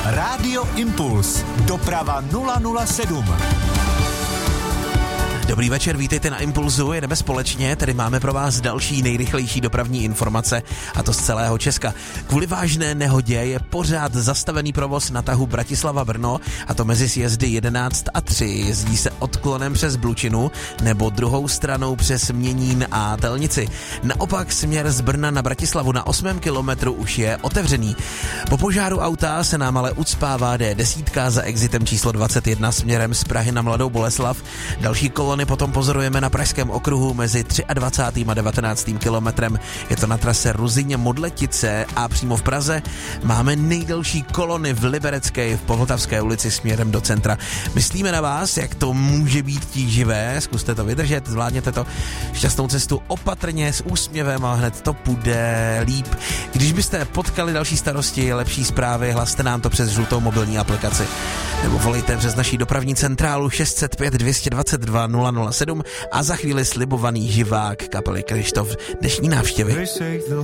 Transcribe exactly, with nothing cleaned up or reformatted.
Rádio Impuls. Doprava nula nula sedm. Dobrý večer, vítejte na Impulzu, jedeme společně, tady máme pro vás další nejrychlejší dopravní informace, a to z celého Česka. Kvůli vážné nehodě je pořád zastavený provoz na tahu Bratislava-Brno, a to mezi sjezdy jedenáct a tři. Jezdí se odklonem přes Blučinu nebo druhou stranou přes Měnín a Telnici. Naopak směr z Brna na Bratislavu na osmém kilometru už je otevřený. Po požáru auta se nám ale ucpává D deset za exitem číslo dvacet jedna směrem z Prahy na Mladou Boleslav. Další kolony potom pozorujeme na Pražském okruhu mezi dvacátým třetím a devatenáctým kilometrem. Je to na trase Ruzyně-Modletice a přímo v Praze máme nejdelší kolony v Liberecké v Povltavské ulici směrem do centra. Myslíme na vás, jak to může být tíživé, zkuste to vydržet, zvládněte to, šťastnou cestu opatrně s úsměvem a hned to půjde líp. Když byste potkali další starosti, lepší zprávy, hlaste nám to přes žlutou mobilní aplikaci. Nebo volejte přes naší dopravní centrálu šest set pět dvě dvacet dva nula nula sedm a za chvíli slibovaný živák kapely Krištof dnešní návštěvy.